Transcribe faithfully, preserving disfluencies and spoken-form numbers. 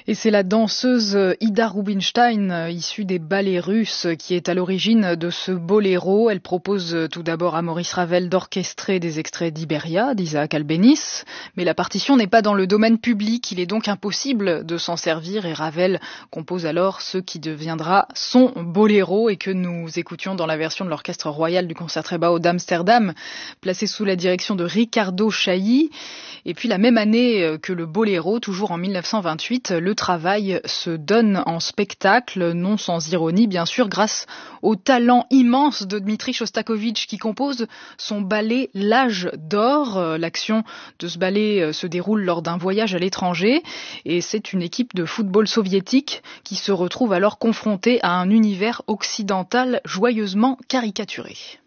Et c'est la danseuse Ida Rubinstein, issue des ballets russes, qui est à l'origine de ce boléro. Elle propose tout d'abord à Maurice Ravel d'orchestrer des extraits d'Iberia, d'Isaac Albéniz. Mais la partition n'est pas dans le domaine public, il est donc impossible de s'en servir. Et Ravel compose alors ce qui deviendra son boléro et que nous écoutions dans la version de l'Orchestre Royal du Concertgebouw d'Amsterdam, placé sous la direction de Ricardo Chailly. Et puis la même année que le boléro, toujours en mille neuf cent vingt-huit, le travail se donne en spectacle, non sans ironie bien sûr, grâce au talent immense de Dmitri Shostakovich qui compose son ballet L'Âge d'Or. L'action de ce ballet se déroule lors d'un voyage à l'étranger et c'est une équipe de football soviétique qui se retrouve alors confrontée à un univers occidental joyeusement caricaturé.